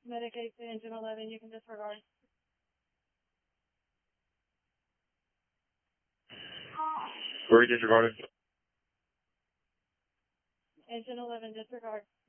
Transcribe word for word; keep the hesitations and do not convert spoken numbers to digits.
Medicaid to engine eleven, you can disregard. Where are you disregarded? Engine eleven, disregard.